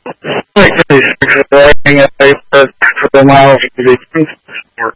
Like writing a paper for the miles to be work.